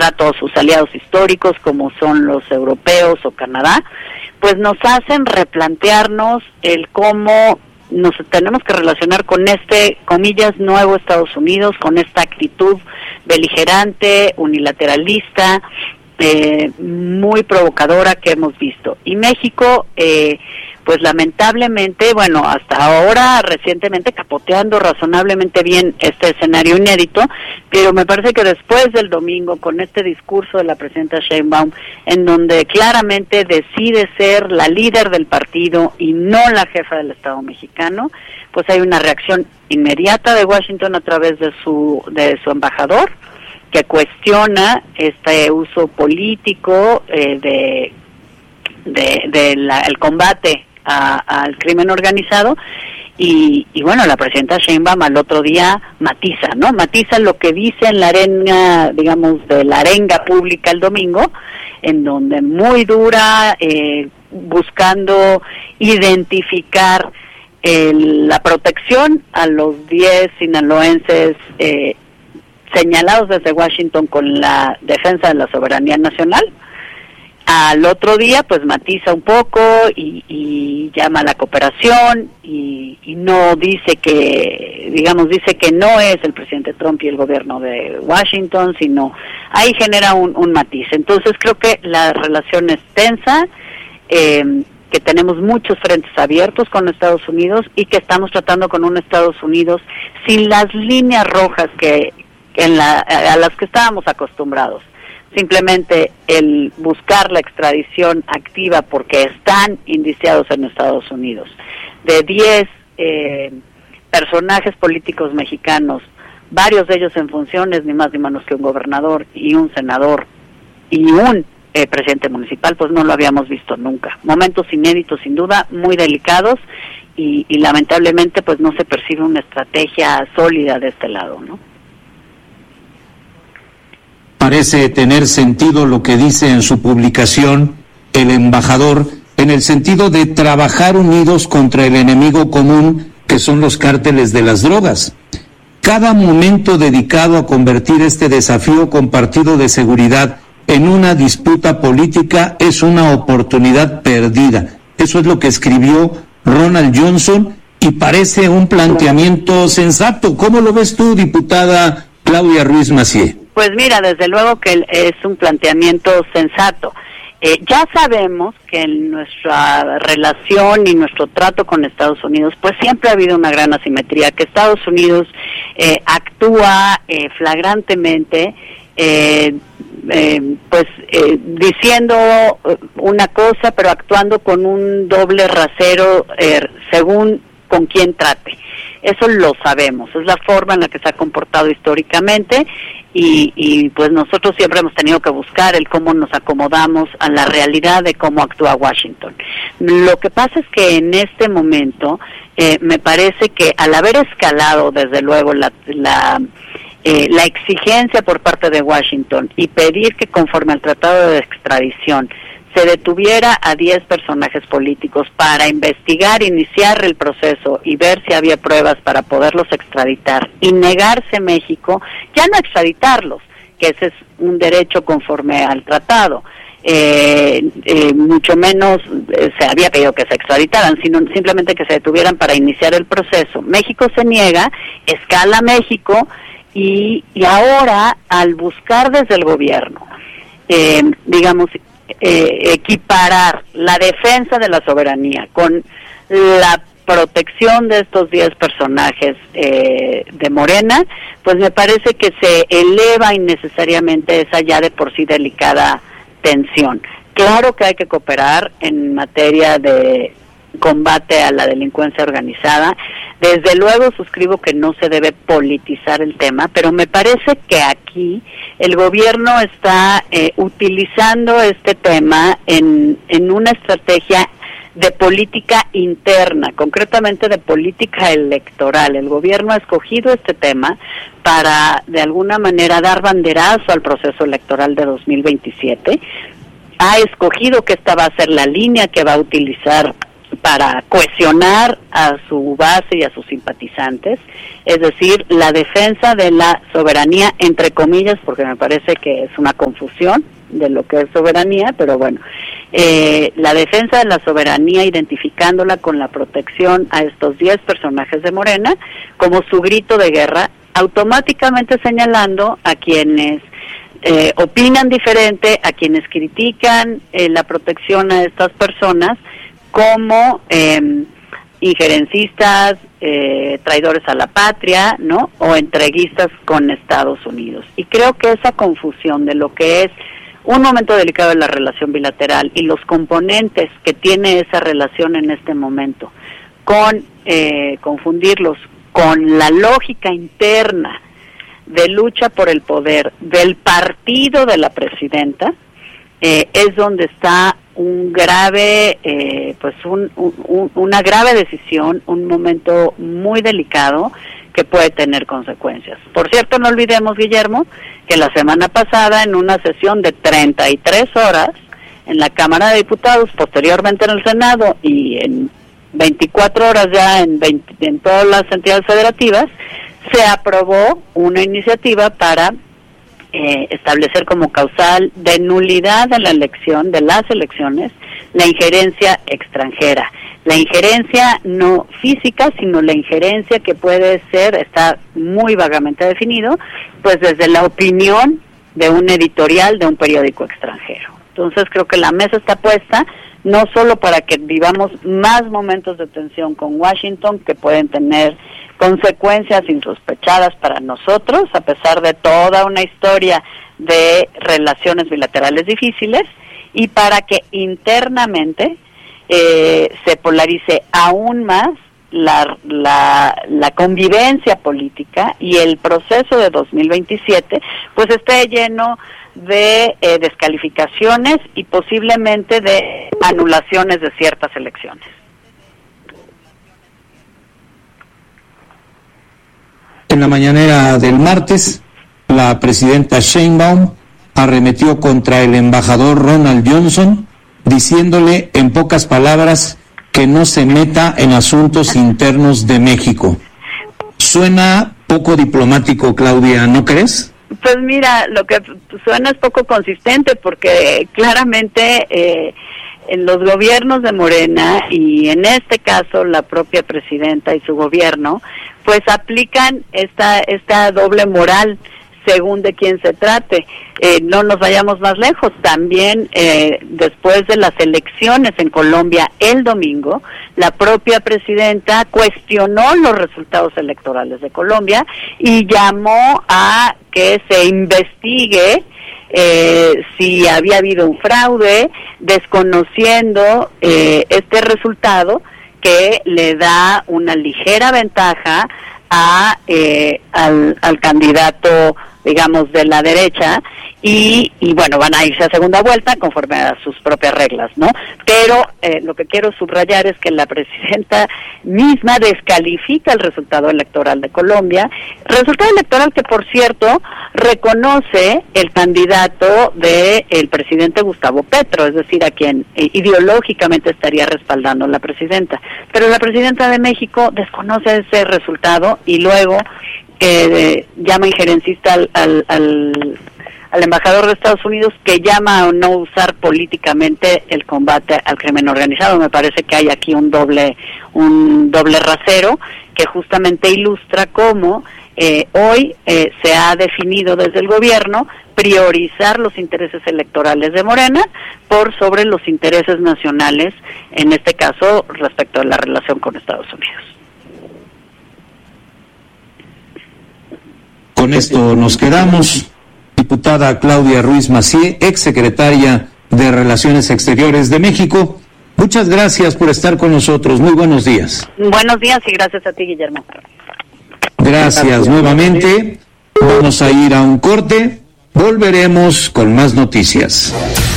ahora todos sus aliados históricos, como son los europeos o Canadá, pues nos hacen replantearnos el cómo nos tenemos que relacionar con este, comillas, nuevo Estados Unidos, con esta actitud beligerante, unilateralista, muy provocadora que hemos visto. Y México, pues lamentablemente, bueno, hasta ahora, recientemente, capoteando razonablemente bien este escenario inédito, pero me parece que después del domingo, con este discurso de la presidenta Sheinbaum, en donde claramente decide ser la líder del partido y no la jefa del Estado mexicano, pues hay una reacción inmediata de Washington a través de su embajador, que cuestiona este uso político el combate al crimen organizado, y bueno, la presidenta Sheinbaum al otro día matiza lo que dice en la arenga, digamos, de la arenga pública el domingo, en donde muy dura, buscando identificar la protección a los 10 sinaloenses señalados desde Washington con la defensa de la soberanía nacional. Al otro día, pues matiza un poco y llama a la cooperación y no dice que, digamos, dice que no es el presidente Trump y el gobierno de Washington, sino ahí genera un matiz. Entonces creo que la relación es tensa, que tenemos muchos frentes abiertos con Estados Unidos y que estamos tratando con un Estados Unidos sin las líneas rojas a las que estábamos acostumbrados. Simplemente el buscar la extradición activa porque están indiciados en Estados Unidos. De 10 personajes políticos mexicanos, varios de ellos en funciones, ni más ni menos que un gobernador y un senador y un presidente municipal, pues no lo habíamos visto nunca. Momentos inéditos, sin duda, muy delicados y lamentablemente pues no se percibe una estrategia sólida de este lado, ¿no? Parece tener sentido lo que dice en su publicación el embajador, en el sentido de trabajar unidos contra el enemigo común, que son los cárteles de las drogas. Cada momento dedicado a convertir este desafío compartido de seguridad en una disputa política es una oportunidad perdida. Eso es lo que escribió Ronald Johnson y parece un planteamiento sensato. ¿Cómo lo ves tú, diputada Claudia Ruiz Massieu? Pues mira, desde luego que es un planteamiento sensato. Ya sabemos que en nuestra relación y nuestro trato con Estados Unidos, pues siempre ha habido una gran asimetría, que Estados Unidos actúa flagrantemente, diciendo una cosa, pero actuando con un doble rasero según con quién trate. Eso lo sabemos, es la forma en la que se ha comportado históricamente y pues nosotros siempre hemos tenido que buscar el cómo nos acomodamos a la realidad de cómo actúa Washington. Lo que pasa es que en este momento me parece que al haber escalado desde luego la exigencia por parte de Washington y pedir que conforme al tratado de extradición se detuviera a 10 personajes políticos para investigar, iniciar el proceso y ver si había pruebas para poderlos extraditar y negarse México, ya no extraditarlos, que ese es un derecho conforme al tratado, mucho menos se había pedido que se extraditaran, sino simplemente que se detuvieran para iniciar el proceso. México se niega, escala México y ahora al buscar desde el gobierno, equiparar la defensa de la soberanía con la protección de estos 10 personajes de Morena, pues me parece que se eleva innecesariamente esa ya de por sí delicada tensión. Claro que hay que cooperar en materia de combate a la delincuencia organizada. Desde luego suscribo que no se debe politizar el tema, pero me parece que aquí el gobierno está utilizando este tema en una estrategia de política interna, concretamente de política electoral. El gobierno ha escogido este tema para, de alguna manera, dar banderazo al proceso electoral de 2027. Ha escogido que esta va a ser la línea que va a utilizar para cohesionar a su base y a sus simpatizantes, es decir, la defensa de la soberanía, entre comillas, porque me parece que es una confusión de lo que es soberanía, pero bueno, la defensa de la soberanía, identificándola con la protección a estos 10 personajes de Morena, como su grito de guerra, automáticamente señalando a quienes opinan diferente, a quienes critican la protección a estas personas como injerencistas, traidores a la patria, ¿no? O entreguistas con Estados Unidos. Y creo que esa confusión de lo que es un momento delicado de la relación bilateral y los componentes que tiene esa relación en este momento, con confundirlos con la lógica interna de lucha por el poder del partido de la presidenta, es donde está un grave, una grave decisión, un momento muy delicado que puede tener consecuencias. Por cierto, no olvidemos, Guillermo, que la semana pasada, en una sesión de 33 horas en la Cámara de Diputados, posteriormente en el Senado y en 24 horas ya en todas las entidades federativas, se aprobó una iniciativa para establecer como causal de nulidad de la elección, de las elecciones, la injerencia extranjera. La injerencia no física, sino la injerencia que puede ser, está muy vagamente definido, pues desde la opinión de un editorial de un periódico extranjero. Entonces creo que la mesa está puesta no solo para que vivamos más momentos de tensión con Washington, que pueden tener consecuencias insospechadas para nosotros, a pesar de toda una historia de relaciones bilaterales difíciles, y para que internamente se polarice aún más la convivencia política, y el proceso de 2027 pues esté lleno de descalificaciones y posiblemente de anulaciones de ciertas elecciones. En la mañanera del martes, la presidenta Sheinbaum arremetió contra el embajador Ronald Johnson, diciéndole en pocas palabras que no se meta en asuntos internos de México. Suena poco diplomático, Claudia, ¿no crees? Pues mira, lo que suena es poco consistente, porque claramente en los gobiernos de Morena, y en este caso la propia presidenta y su gobierno, pues aplican esta doble moral según de quién se trate. No nos vayamos más lejos, también después de las elecciones en Colombia el domingo, la propia presidenta cuestionó los resultados electorales de Colombia y llamó a que se investigue si había habido un fraude, desconociendo este resultado que le da una ligera ventaja al candidato, digamos, de la derecha, y bueno, van a irse a segunda vuelta conforme a sus propias reglas, ¿no? Pero lo que quiero subrayar es que la presidenta misma descalifica el resultado electoral de Colombia, resultado electoral que, por cierto, reconoce el candidato del presidente Gustavo Petro, es decir, a quien ideológicamente estaría respaldando la presidenta. Pero la presidenta de México desconoce ese resultado y luego llama injerencista al embajador de Estados Unidos, que llama a no usar políticamente el combate al crimen organizado. Me parece que hay aquí un doble rasero que justamente ilustra cómo hoy se ha definido desde el gobierno priorizar los intereses electorales de Morena por sobre los intereses nacionales, en este caso respecto a la relación con Estados Unidos. Con esto nos quedamos. Diputada Claudia Ruiz Massieu, exsecretaria de Relaciones Exteriores de México, muchas gracias por estar con nosotros. Muy buenos días. Buenos días y gracias a ti, Guillermo. Gracias nuevamente. Vamos a ir a un corte. Volveremos con más noticias.